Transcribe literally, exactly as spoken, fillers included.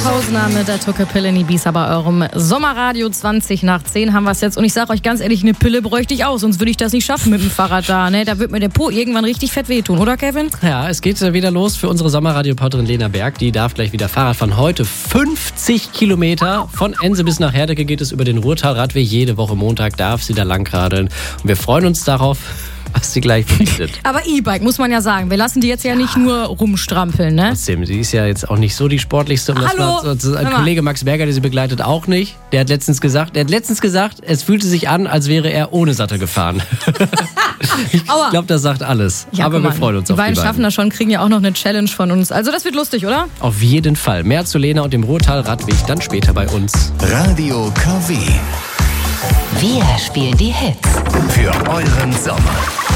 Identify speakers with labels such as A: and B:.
A: Hausner mit der Tucke-Pille Ibiza bei eurem Sommerradio. Zwanzig nach zehn haben wir es jetzt. Und ich sage euch ganz ehrlich, eine Pille bräuchte ich auch, sonst würde ich das nicht schaffen mit dem Fahrrad da. Ne? Da wird mir der Po irgendwann richtig fett wehtun, oder Kevin?
B: Ja, es geht wieder los für unsere Sommerradioreporterin Lena Berg. Die darf gleich wieder Fahrrad fahren. Heute fünfzig Kilometer. Von Ense bis nach Herdecke geht es über den Ruhrtalradweg. Jede Woche Montag darf sie da langradeln. Und wir freuen uns darauf, was sie gleich berichtet.
A: Aber E-Bike, muss man ja sagen. Wir lassen die jetzt ja, ja nicht nur rumstrampeln, ne?
B: Trotzdem, sie ist ja jetzt auch nicht so die sportlichste. Um
A: Hallo!
B: Das mal, ein Kollege Max Berger, der sie begleitet, auch nicht. Der hat letztens gesagt, der hat letztens gesagt, es fühlte sich an, als wäre er ohne Sattel gefahren. Ich glaube, das sagt alles.
A: Ja,
B: aber wir freuen uns
A: die
B: auf die beiden.
A: Die beiden schaffen das schon, kriegen ja auch noch eine Challenge von uns. Also das wird lustig, oder?
B: Auf jeden Fall. Mehr zu Lena und dem Ruhrtalradweg dann später bei uns.
C: Radio K W.
D: Wir spielen die Hits.
C: Für euren Sommer.